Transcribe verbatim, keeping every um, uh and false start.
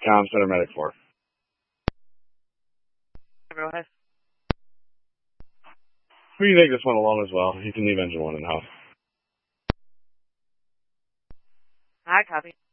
Com Center Medic four. Go ahead. We can take this one along as well. You can leave engine one in house. I copy.